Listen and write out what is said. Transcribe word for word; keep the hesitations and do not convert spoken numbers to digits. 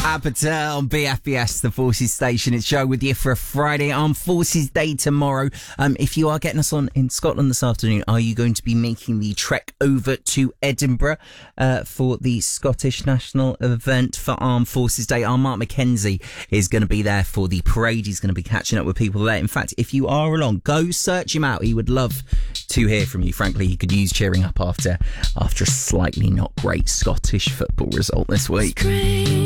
Apatow on B F B S, the Forces Station. It's Joe with you for a Friday Armed Forces Day tomorrow. Um, if you are getting us on in Scotland this afternoon, are you going to be making the trek over to Edinburgh uh, for the Scottish National event for Armed Forces Day? Our Mark McKenzie is going to be there for the parade. He's going to be catching up with people there. In fact, if you are along, go search him out. He would love to hear from you. Frankly, he could use cheering up after after a slightly not great Scottish football result this week. Spring.